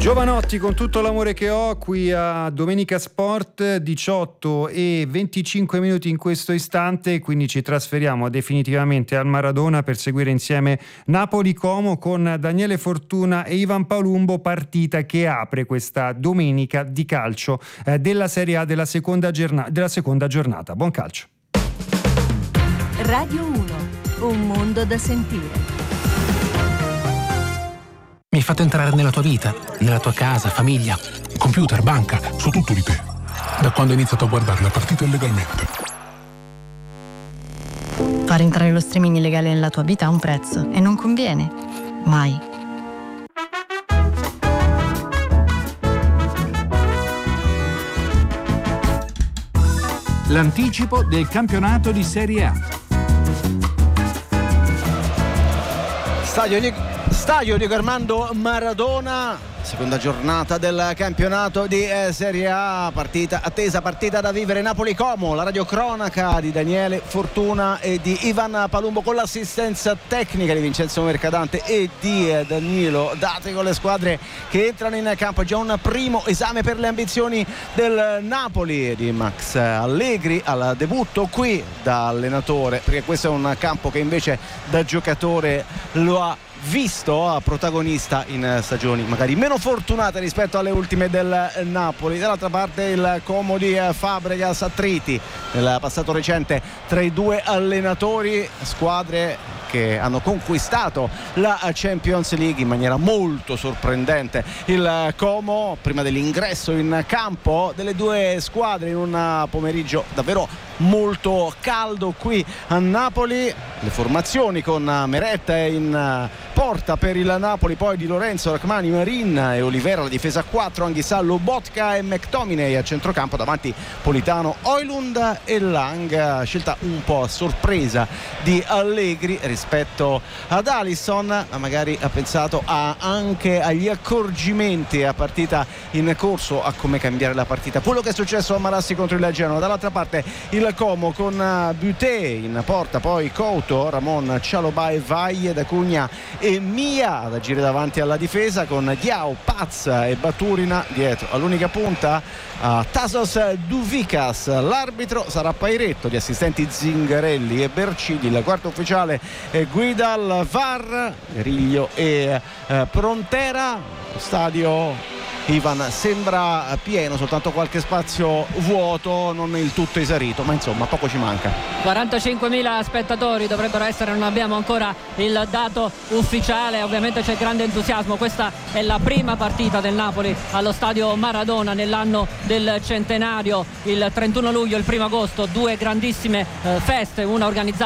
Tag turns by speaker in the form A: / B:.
A: Giovanotti con tutto l'amore che ho qui a Domenica Sport, 18:25 in questo istante, quindi ci trasferiamo definitivamente al Maradona per seguire insieme Napoli-Como con Daniele Fortuna e Ivan Palumbo, partita che apre questa domenica di calcio della Serie A della seconda giornata. Buon calcio.
B: Radio 1, un mondo da sentire.
C: Mi hai fatto entrare nella tua vita, nella tua casa, famiglia, computer, banca,
D: So tutto di te, da quando ho iniziato a guardare la partita illegalmente.
E: Far entrare lo streaming illegale nella tua vita ha un prezzo e non conviene. Mai.
F: L'anticipo del campionato di Serie A.
G: Stadio Diego Armando Maradona, seconda giornata del campionato di Serie A, partita attesa, partita da vivere. Napoli-Como, la radiocronaca di Daniele Fortuna e di Ivan Palumbo con l'assistenza tecnica di Vincenzo Mercadante e di Danilo Datri, con le squadre che entrano in campo. Già un primo esame per le ambizioni del Napoli di Max Allegri al debutto qui da allenatore, perché questo è un campo che invece da giocatore lo ha visto protagonista in stagioni magari meno fortunate rispetto alle ultime del Napoli. Dall'altra parte il Como di Fabregas, attriti nel passato recente tra i due allenatori, squadre che hanno conquistato la Champions League in maniera molto sorprendente. Il Como prima dell'ingresso in campo delle due squadre in un pomeriggio davvero molto caldo qui a Napoli. Le formazioni con Meret in porta per il Napoli, poi Di Lorenzo, Rachmani, Marin e Olivera, la difesa a 4, Anghissà, Lobotka e McTominay a centrocampo, davanti Politano, Højlund e Lang. Scelta un po' a sorpresa di Allegri rispetto ad Alisson, ma magari ha pensato anche agli accorgimenti a partita in corso, a come cambiare la partita. Quello che è successo a Marassi contro il Genoa. Dall'altra parte il Como con Buté in porta, poi Couto, Ramon, Chalobah e Valle, da Cugna e Mia ad agire davanti alla difesa, con Diao, Paz e Baturina dietro all'unica punta a Tasos Duvikas. L'arbitro sarà Pairetto, gli assistenti Zingarelli e Bercilli, il quarto ufficiale è Guidal, VAR Riglio e Prontera. Lo stadio, Ivan, sembra pieno, soltanto qualche spazio vuoto, non il tutto esaurito, ma insomma poco ci manca.
H: 45.000 spettatori dovrebbero essere, non abbiamo ancora il dato ufficiale, ovviamente c'è grande entusiasmo. Questa è la prima partita del Napoli allo stadio Maradona nell'anno del centenario, il 31 luglio e il 1 agosto, due grandissime feste, una organizzata